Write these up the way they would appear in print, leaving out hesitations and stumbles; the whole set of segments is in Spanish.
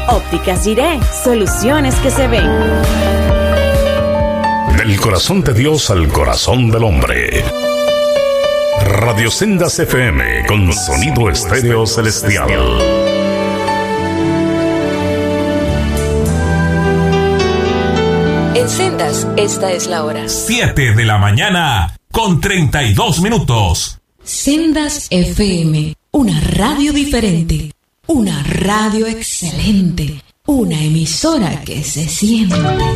Ópticas Giré, soluciones que se ven. Del corazón de Dios al corazón del hombre. Radio Sendas FM con sonido estéreo celestial. En Sendas, esta es la hora. 7 de la mañana con 32 minutos. Sendas FM, una radio diferente, una radio excelente, una emisora que se siente.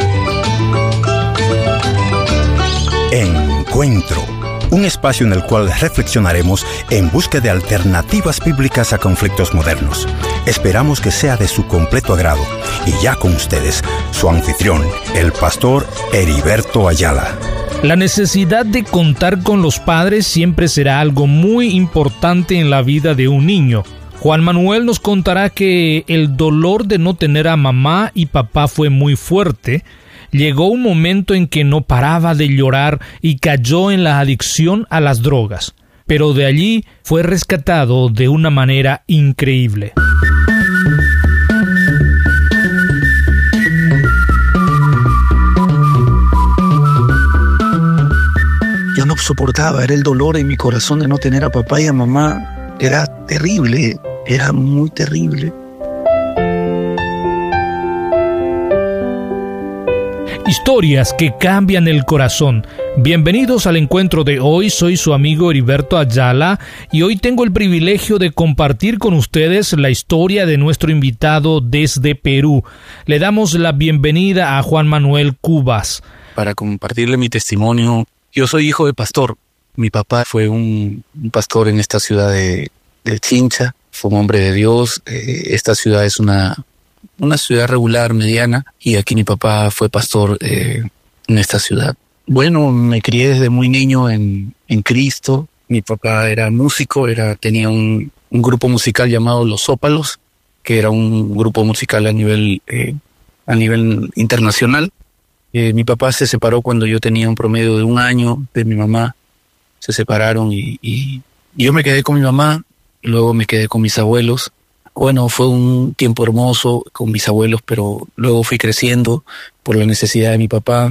Encuentro, un espacio en el cual reflexionaremos en busca de alternativas bíblicas a conflictos modernos. Esperamos que sea de su completo agrado. Y ya con ustedes, su anfitrión, el pastor Heriberto Ayala. La necesidad de contar con los padres siempre será algo muy importante en la vida de un niño. Juan Manuel nos contará que el dolor de no tener a mamá y papá fue muy fuerte. Llegó un momento en que no paraba de llorar y cayó en la adicción a las drogas. Pero de allí fue rescatado de una manera increíble. Yo no soportaba, era el dolor en mi corazón de no tener a papá y a mamá. Era terrible, era muy terrible. Historias que cambian el corazón. Bienvenidos al encuentro de hoy. Soy su amigo Heriberto Ayala y hoy tengo el privilegio de compartir con ustedes la historia de nuestro invitado desde Perú. Le damos la bienvenida a Juan Manuel Cubas. Para compartirle mi testimonio, yo soy hijo de pastor. Mi papá fue un pastor en esta ciudad de Chincha. Fue un hombre de Dios. Esta ciudad es una ciudad regular, mediana, y aquí mi papá fue pastor en esta ciudad. Bueno, me crié desde muy niño en Cristo. Mi papá era músico, tenía un grupo musical llamado Los Zópalos, que era un grupo musical a nivel internacional. Mi papá se separó cuando yo tenía un promedio de 1 año de mi mamá. Se separaron y yo me quedé con mi mamá, luego me quedé con mis abuelos. Bueno, fue un tiempo hermoso con mis abuelos, pero luego fui creciendo por la necesidad de mi papá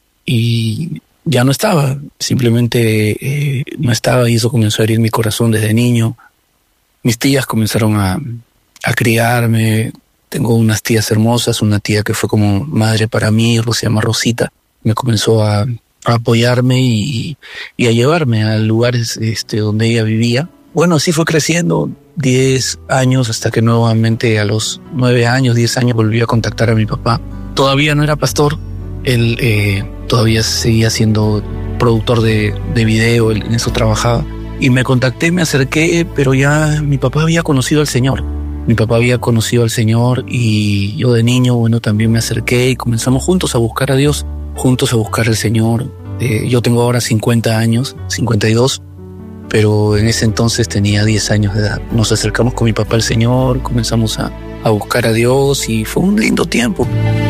y ya no estaba, simplemente no estaba, y eso comenzó a herir mi corazón desde niño. Mis tías comenzaron a criarme. Tengo unas tías hermosas, una tía que fue como madre para mí, se llama Rosita. Me comenzó a apoyarme y a llevarme a lugares donde ella vivía. Bueno, así fue creciendo 10 años hasta que nuevamente a los 9 años, 10 años volví a contactar a mi papá. Todavía no era pastor, él todavía seguía siendo productor de video, él en eso trabajaba. Y me contacté, me acerqué, pero ya mi papá había conocido al Señor. Mi papá había conocido al Señor y yo de niño, bueno, también me acerqué y comenzamos juntos a buscar a Dios, juntos a buscar al Señor. Yo tengo ahora 50 años, 52, pero en ese entonces tenía 10 años de edad. Nos acercamos con mi papá al Señor, comenzamos a buscar a Dios y fue un lindo tiempo.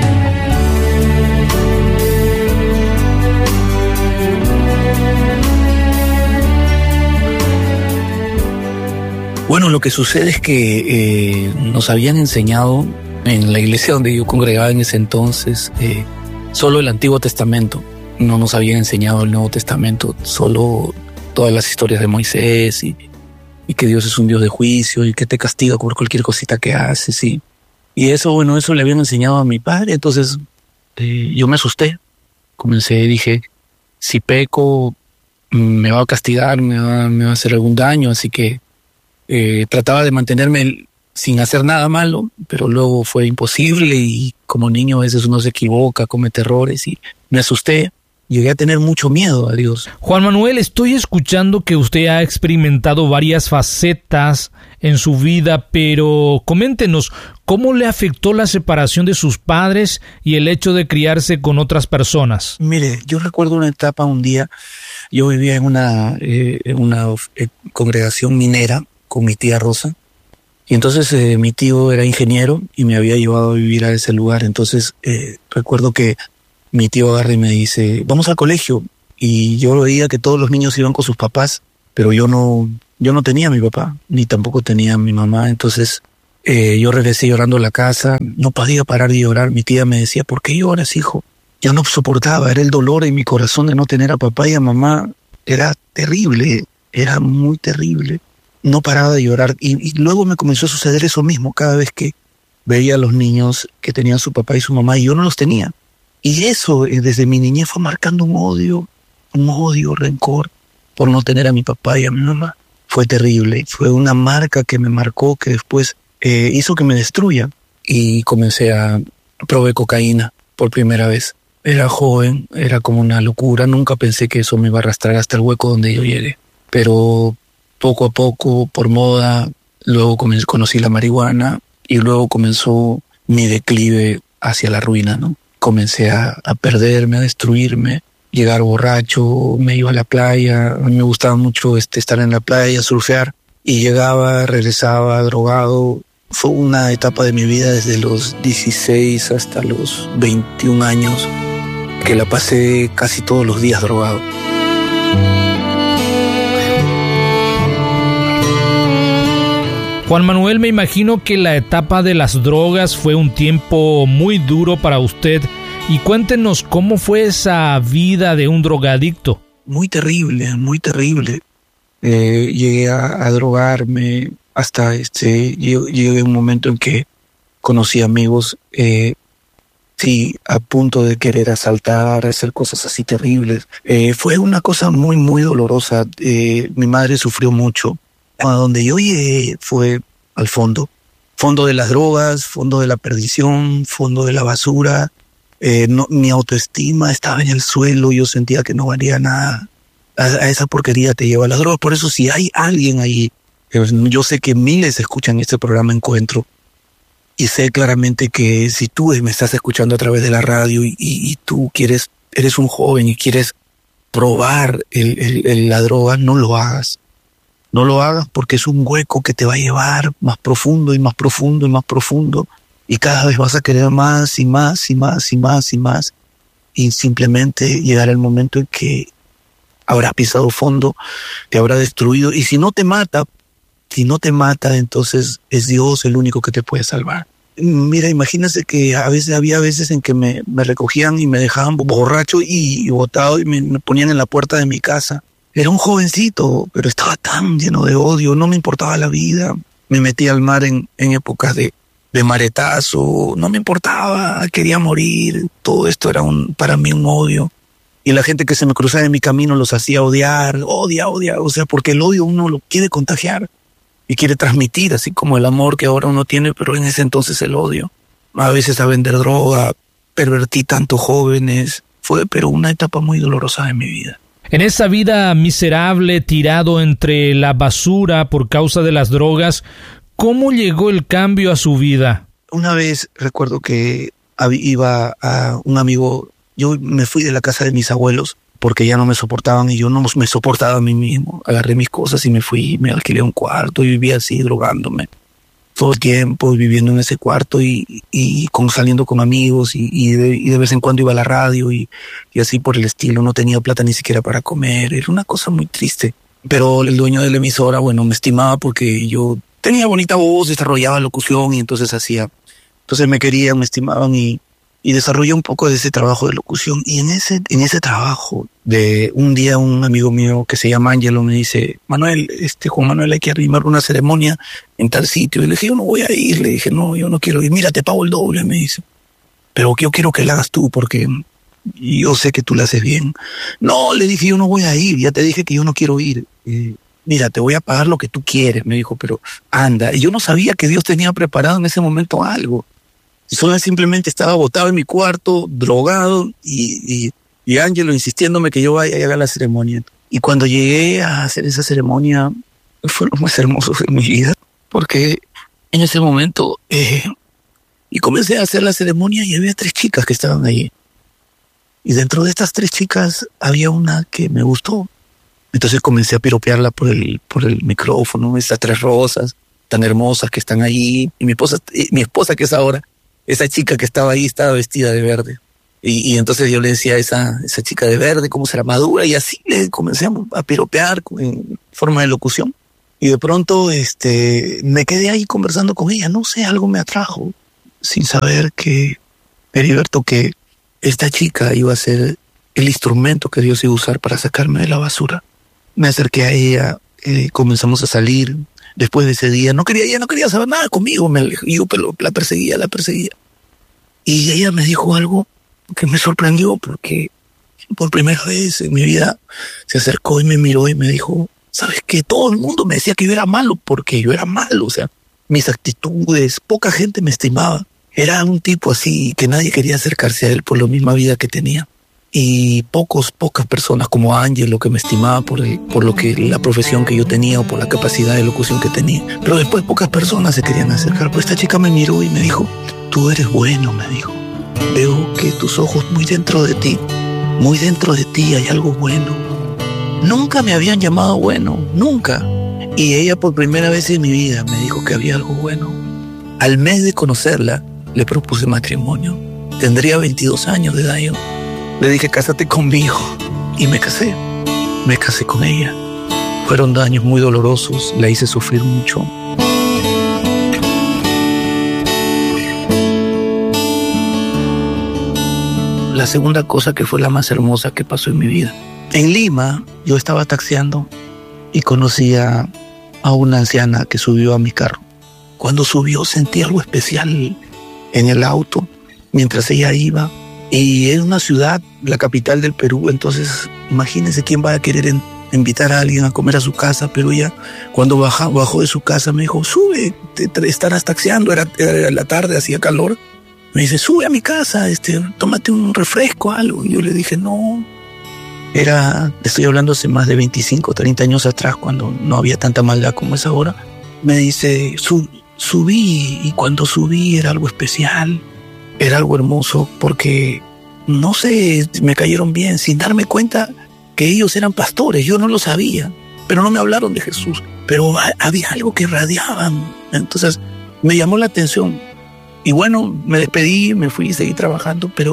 Bueno, lo que sucede es que nos habían enseñado en la iglesia donde yo congregaba en ese entonces solo el Antiguo Testamento. No nos habían enseñado el Nuevo Testamento, solo todas las historias de Moisés y que Dios es un Dios de juicio y que te castiga por cualquier cosita que haces. Y eso, bueno, eso le habían enseñado a mi padre. Entonces yo me asusté. Dije, si peco me va a castigar, me va a hacer algún daño, así que trataba de mantenerme sin hacer nada malo, pero luego fue imposible y como niño a veces uno se equivoca, comete errores y me asusté. Llegué a tener mucho miedo a Dios. Juan Manuel, estoy escuchando que usted ha experimentado varias facetas en su vida, pero coméntenos, ¿cómo le afectó la separación de sus padres y el hecho de criarse con otras personas? Mire, yo recuerdo una etapa, un día, yo vivía en una congregación minera con mi tía Rosa, y entonces mi tío era ingeniero y me había llevado a vivir a ese lugar. Entonces recuerdo que mi tío agarra y me dice, vamos al colegio. Y yo veía que todos los niños iban con sus papás, pero yo no tenía a mi papá, ni tampoco tenía a mi mamá. Entonces Yo regresé llorando a la casa, no podía parar de llorar. Mi tía me decía, ¿por qué lloras, hijo? Yo no soportaba, era el dolor en mi corazón de no tener a papá y a mamá. Era terrible, era muy terrible. No paraba de llorar y luego me comenzó a suceder eso mismo cada vez que veía a los niños que tenían su papá y su mamá y yo no los tenía. Y eso desde mi niñez fue marcando un odio, rencor por no tener a mi papá y a mi mamá. Fue terrible, fue una marca que me marcó que después hizo que me destruya. Y probé cocaína por primera vez. Era joven, era como una locura, nunca pensé que eso me iba a arrastrar hasta el hueco donde yo llegué. Pero poco a poco, por moda, luego conocí la marihuana y luego comenzó mi declive hacia la ruina, ¿no? Comencé a perderme, a destruirme, llegar borracho, me iba a la playa, a mí me gustaba mucho estar en la playa, surfear, y llegaba, regresaba drogado. Fue una etapa de mi vida desde los 16 hasta los 21 años que la pasé casi todos los días drogado. Juan Manuel, me imagino que la etapa de las drogas fue un tiempo muy duro para usted. Y cuéntenos cómo fue esa vida de un drogadicto. Muy terrible, muy terrible. Llegué a drogarme hasta llegué a un momento en que conocí amigos, a punto de querer asaltar, hacer cosas así terribles. Fue una cosa muy, muy dolorosa. Mi madre sufrió mucho. A donde yo llegué fue al fondo de las drogas, fondo de la perdición, fondo de la basura. Mi autoestima estaba en el suelo, yo sentía que no valía nada. A esa porquería te lleva las drogas. Por eso si hay alguien ahí, yo sé que miles escuchan este programa Encuentro, y sé claramente que si tú me estás escuchando a través de la radio y tú eres un joven y quieres probar la droga, no lo hagas. No lo hagas porque es un hueco que te va a llevar más profundo y más profundo y más profundo. Y cada vez vas a querer más y más y más y más y más. Y simplemente llegará el momento en que habrá pisado fondo, te habrá destruido. Y si no te mata, entonces es Dios el único que te puede salvar. Mira, imagínate que había veces en que me recogían y me dejaban borracho y botado y me ponían en la puerta de mi casa. Era un jovencito, pero estaba tan lleno de odio, no me importaba la vida. Me metí al mar en épocas de maretazo, no me importaba, quería morir. Todo esto era para mí un odio. Y la gente que se me cruzaba en mi camino los hacía odiar, o sea, porque el odio uno lo quiere contagiar y quiere transmitir, así como el amor que ahora uno tiene, pero en ese entonces el odio. A veces a vender droga, pervertí tantos jóvenes. Fue pero una etapa muy dolorosa de mi vida. En esa vida miserable, tirado entre la basura por causa de las drogas, ¿cómo llegó el cambio a su vida? Una vez recuerdo que iba a un amigo, yo me fui de la casa de mis abuelos porque ya no me soportaban y yo no me soportaba a mí mismo. Agarré mis cosas y me fui, me alquilé un cuarto y vivía así, drogándome. Todo el tiempo viviendo en ese cuarto y saliendo con amigos y de vez en cuando iba a la radio y así por el estilo. No tenía plata ni siquiera para comer. Era una cosa muy triste. Pero el dueño de la emisora, me estimaba porque yo tenía bonita voz, desarrollaba locución y entonces me querían, me estimaban y desarrollé un poco de ese trabajo de locución. Y en ese trabajo, de un día un amigo mío que se llama Ángelo me dice, Juan Manuel, hay que arrimar una ceremonia en tal sitio. Y le dije, yo no voy a ir. Le dije, no, yo no quiero ir. Mira, te pago el doble, me dice. Pero yo quiero que la hagas tú porque yo sé que tú la haces bien. No, le dije, yo no voy a ir. Ya te dije que yo no quiero ir. Mira, te voy a pagar lo que tú quieres, me dijo, pero anda. Y yo no sabía que Dios tenía preparado en ese momento algo. Solo simplemente estaba botado en mi cuarto, drogado, y Ángelo insistiéndome que yo vaya y haga la ceremonia. Y cuando llegué a hacer esa ceremonia, fue lo más hermoso de mi vida, porque en ese momento, y comencé a hacer la ceremonia y había 3 chicas que estaban ahí. Y dentro de estas 3 chicas había una que me gustó. Entonces comencé a piropearla por el micrófono, estas 3 rosas tan hermosas que están ahí. Y mi esposa que es ahora, esa chica que estaba ahí estaba vestida de verde. Y entonces yo le decía a esa chica de verde cómo será madura, y así le comencé a piropear en forma de locución. Y de pronto me quedé ahí conversando con ella. No sé, algo me atrajo, sin saber que, Heriberto, que esta chica iba a ser el instrumento que Dios iba a usar para sacarme de la basura. Me acerqué a ella, comenzamos a salir. Después de ese día, ella no quería saber nada conmigo. Yo la perseguía. Y ella me dijo algo que me sorprendió, porque por primera vez en mi vida se acercó y me miró y me dijo: ¿sabes qué? Todo el mundo me decía que yo era malo porque yo era malo. O sea, mis actitudes, poca gente me estimaba. Era un tipo así que nadie quería acercarse a él por la misma vida que tenía. Y pocas personas como Ángelo que me estimaba por la profesión que yo tenía o por la capacidad de locución que tenía. Pero después pocas personas se querían acercar. Pero esta chica me miró y me dijo: tú eres bueno, me dijo. Veo que tus ojos muy dentro de ti hay algo bueno. Nunca me habían llamado bueno, nunca. Y ella por primera vez en mi vida me dijo que había algo bueno. Al mes de conocerla, le propuse matrimonio. Tendría 22 años de edad yo. Le dije: cásate conmigo. Y me casé con ella. Fueron años muy dolorosos, la hice sufrir mucho. La segunda cosa que fue la más hermosa que pasó en mi vida. En Lima, yo estaba taxiando y conocí a una anciana que subió a mi carro. Cuando subió sentí algo especial en el auto mientras ella iba. Y es una ciudad, la capital del Perú, entonces imagínense quién va a querer invitar a alguien a comer a su casa. Pero ella, cuando bajó de su casa, me dijo: sube, estarás taxiando. Era la tarde, hacía calor. Me dice: sube a mi casa, tómate un refresco, algo. Y yo le dije: no. Estoy hablando hace más de 25, 30 años atrás, cuando no había tanta maldad como es ahora. Me dice: subí, y cuando subí era algo especial. Era algo hermoso porque, no sé, me cayeron bien sin darme cuenta que ellos eran pastores. Yo no lo sabía, pero no me hablaron de Jesús. Pero había algo que irradiaban. Entonces me llamó la atención. Y bueno, me despedí, me fui y seguí trabajando. Pero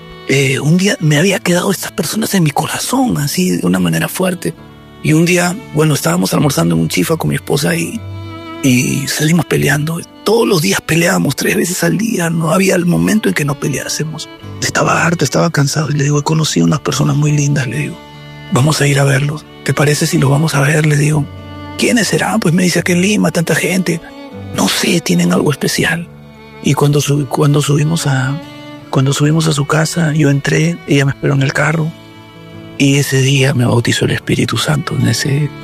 un día me había quedado estas personas en mi corazón, así de una manera fuerte. Y un día, bueno, estábamos almorzando en un chifa con mi esposa y salimos peleando. Todos los días peleábamos 3 veces al día. No había el momento en que no peleásemos. Estaba harto, estaba cansado. Y le digo: he conocido unas personas muy lindas. Le digo: vamos a ir a verlos. ¿Te parece si los vamos a ver? Le digo: ¿quiénes serán? Pues me dice: aquí en Lima, tanta gente. No sé, tienen algo especial. Y cuando subimos a su casa, yo entré, ella me esperó en el carro. Y ese día me bautizó el Espíritu Santo en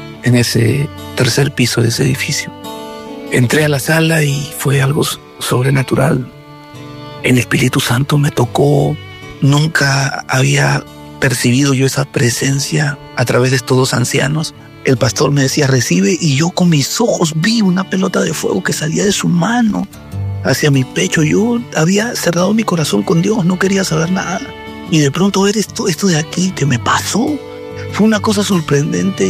ese tercer piso de ese edificio. Entré a la sala y fue algo sobrenatural. El Espíritu Santo me tocó. Nunca había percibido yo esa presencia a través de estos 2 ancianos. El pastor me decía: recibe, y yo con mis ojos vi una pelota de fuego que salía de su mano hacia mi pecho. Yo había cerrado mi corazón con Dios, no quería saber nada. Y de pronto ver esto de aquí que me pasó, fue una cosa sorprendente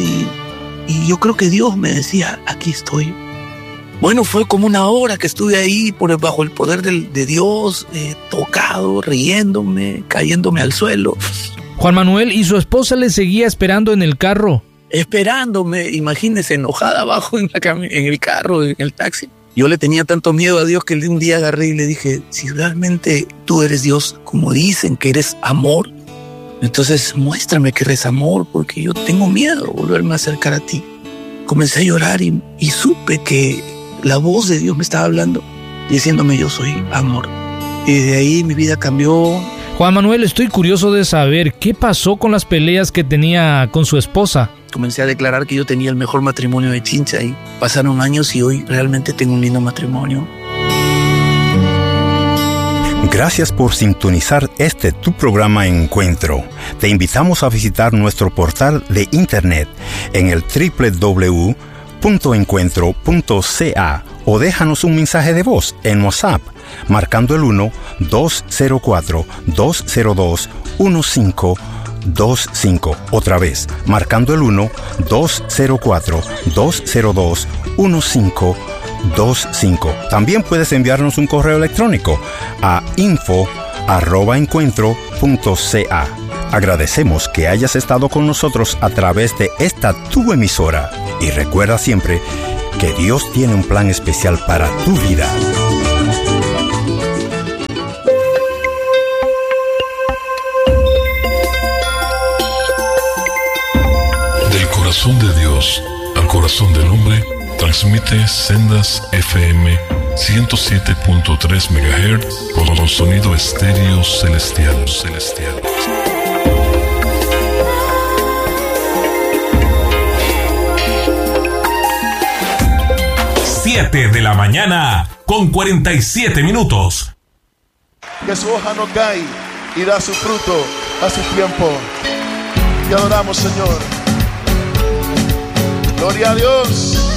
y yo creo que Dios me decía: aquí estoy. Bueno, fue como una hora que estuve ahí bajo el poder de Dios, tocado, riéndome, cayéndome al suelo. Juan Manuel, ¿y su esposa le seguía esperando en el carro? Esperándome, imagínese, enojada abajo en el carro, en el taxi. Yo le tenía tanto miedo a Dios que un día agarré y le dije: si realmente tú eres Dios, como dicen que eres amor, entonces muéstrame que eres amor, porque yo tengo miedo de volverme a acercar a ti. Comencé a llorar y supe que la voz de Dios me estaba hablando, diciéndome: yo soy amor. Y de ahí mi vida cambió. Juan Manuel, estoy curioso de saber qué pasó con las peleas que tenía con su esposa. Comencé a declarar que yo tenía el mejor matrimonio de Chincha y pasaron años y hoy realmente tengo un lindo matrimonio. Gracias por sintonizar tu programa Encuentro. Te invitamos a visitar nuestro portal de internet en el www.encuentro.ca o déjanos un mensaje de voz en WhatsApp marcando el 1-204-202-1525. Otra vez, marcando el 1-204-202-1525. También puedes enviarnos un correo electrónico a info@encuentro.ca. Agradecemos que hayas estado con nosotros a través de esta tu emisora y recuerda siempre que Dios tiene un plan especial para tu vida. Del corazón de Dios al corazón del hombre, transmite Sendas FM 107.3 MHz por sonido estéreo celestial. 7 de la mañana con 47 minutos. Que su hoja no cae y da su fruto a su tiempo. Te adoramos, Señor. Gloria a Dios.